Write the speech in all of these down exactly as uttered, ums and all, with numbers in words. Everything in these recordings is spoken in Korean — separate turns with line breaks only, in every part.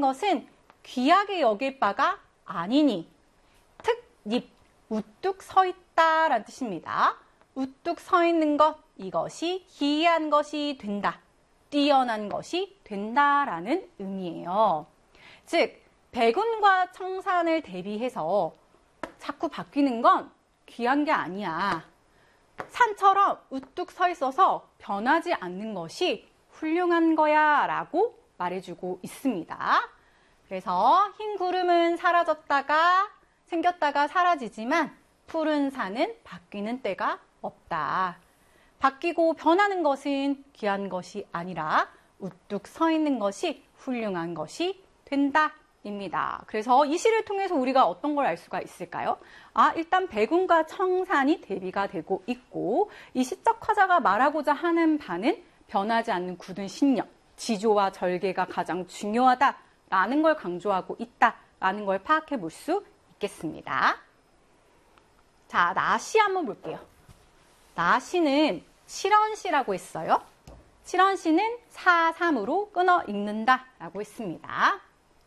것은 귀하게 여길 바가 아니니 특입 우뚝 서 있다라는 뜻입니다. 우뚝 서 있는 것, 이것이 기이한 것이 된다. 뛰어난 것이 된다라는 의미예요. 즉, 백운과 청산을 대비해서 자꾸 바뀌는 건 귀한 게 아니야. 산처럼 우뚝 서 있어서 변하지 않는 것이 훌륭한 거야 라고 말해주고 있습니다. 그래서 흰 구름은 사라졌다가 생겼다가 사라지지만 푸른 산은 바뀌는 때가 없다. 바뀌고 변하는 것은 귀한 것이 아니라 우뚝 서 있는 것이 훌륭한 것이 된다 입니다. 그래서 이 시를 통해서 우리가 어떤 걸 알 수가 있을까요? 아, 일단 백운과 청산이 대비가 되고 있고 이 시적 화자가 말하고자 하는 바는 변하지 않는 굳은 신념, 지조와 절개가 가장 중요하다라는 걸 강조하고 있다라는 걸 파악해 볼 수 있겠습니다. 자, 나시 한번 볼게요. 나시는 칠언시라고 했어요. 칠언시는 사삼으로 끊어 읽는다라고 했습니다.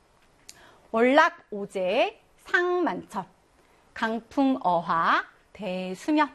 월락오제 상만천 강풍어화 대수면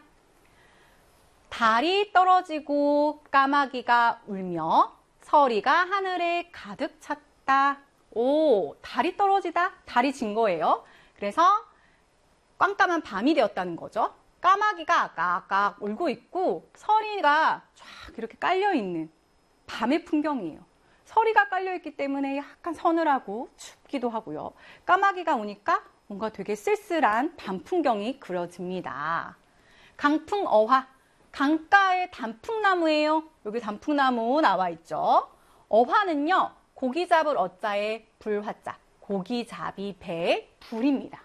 달이 떨어지고 까마귀가 울며 서리가 하늘에 가득 찼다. 오, 달이 떨어지다? 달이 진 거예요. 그래서 깜깜한 밤이 되었다는 거죠. 까마귀가 깍깍 울고 있고 서리가 쫙 이렇게 깔려있는 밤의 풍경이에요. 서리가 깔려있기 때문에 약간 서늘하고 춥기도 하고요. 까마귀가 우니까 뭔가 되게 쓸쓸한 밤 풍경이 그려집니다. 강풍어화, 강가의 단풍나무예요. 여기 단풍나무 나와 있죠. 어화는요, 고기 잡을 어자에 불화자, 고기 잡이 배의 불입니다.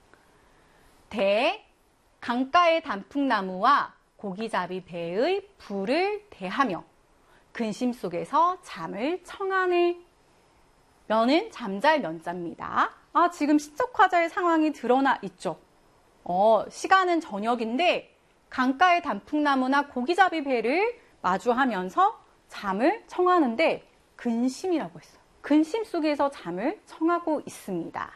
대, 강가의 단풍나무와 고기잡이 배의 불을 대하며 근심 속에서 잠을 청하네. 면은 잠잘 면자입니다. 아, 지금 시적 화자의 상황이 드러나 있죠. 어, 시간은 저녁인데 강가의 단풍나무나 고기잡이 배를 마주하면서 잠을 청하는데 근심이라고 했어요. 근심 속에서 잠을 청하고 있습니다.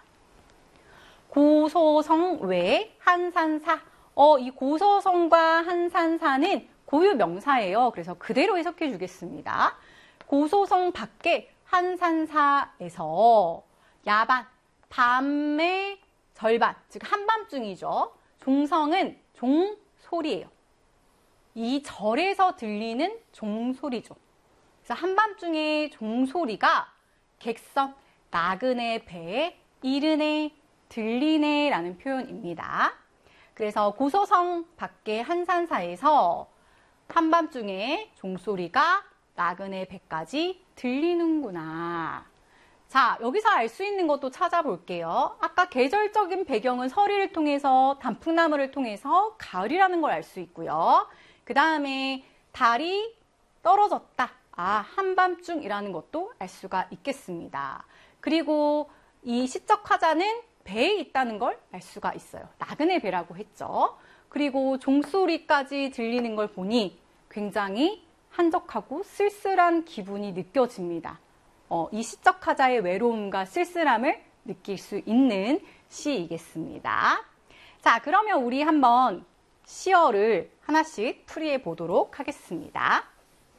고소성 외 한산사. 어, 이 고소성과 한산사는 고유 명사예요. 그래서 그대로 해석해 주겠습니다. 고소성 밖에 한산사에서 야반, 밤의 절반, 즉 한밤중이죠. 종성은 종소리예요. 이 절에서 들리는 종소리죠. 그래서 한밤중의 종소리가 객성, 나그네 배에 이르네, 들리네 라는 표현입니다. 그래서 고소성 밖의 한산사에서 한밤중에 종소리가 나그네 배까지 들리는구나. 자, 여기서 알 수 있는 것도 찾아볼게요. 아까 계절적인 배경은 서리를 통해서 단풍나무를 통해서 가을이라는 걸 알 수 있고요. 그 다음에 달이 떨어졌다. 아, 한밤중이라는 것도 알 수가 있겠습니다. 그리고 이 시적 화자는 배에 있다는 걸 알 수가 있어요. 나그네 배라고 했죠. 그리고 종소리까지 들리는 걸 보니 굉장히 한적하고 쓸쓸한 기분이 느껴집니다. 어, 이 시적 화자의 외로움과 쓸쓸함을 느낄 수 있는 시이겠습니다. 자, 그러면 우리 한번 시어를 하나씩 풀이해 보도록 하겠습니다.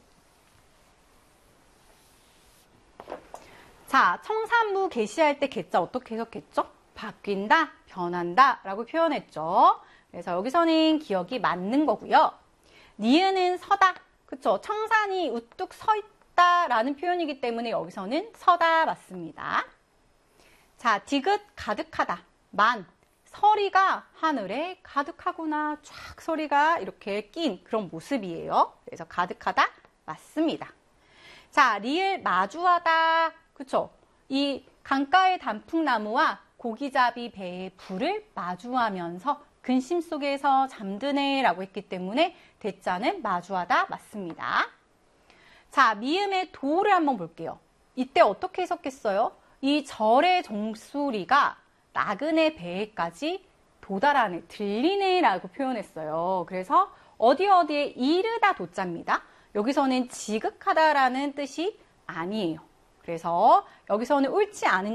자, 청산부 게시할 때 게자 어떻게 해석했죠? 바뀐다, 변한다 라고 표현했죠. 그래서 여기서는 기억이 맞는 거고요. 니은은 서다. 그쵸? 청산이 우뚝 서 있다 라는 표현이기 때문에 여기서는 서다 맞습니다. 자, 디귿 가득하다. 만. 서리가 하늘에 가득하구나. 쫙 서리가 이렇게 낀 그런 모습이에요. 그래서 가득하다 맞습니다. 자, 리을 마주하다. 그쵸? 이 강가의 단풍나무와 고기잡이 배의 불을 마주하면서 근심 속에서 잠드네 라고 했기 때문에 대자는 마주하다 맞습니다. 자, 미음의 도를 한번 볼게요. 이때 어떻게 해석했어요? 이 절의 종소리가 나그네 배에까지 도달하네, 들리네 라고 표현했어요. 그래서 어디 어디에 이르다 도자입니다. 여기서는 지극하다라는 뜻이 아니에요. 그래서 여기서는 옳지 않은